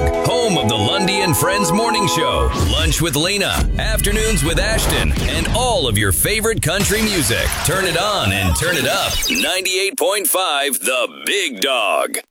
Home of the Lundy and Friends Morning Show, Lunch with Lena, Afternoons with Ashton, and all of your favorite country music. Turn it on and turn it up. 98.5 The Big Dog.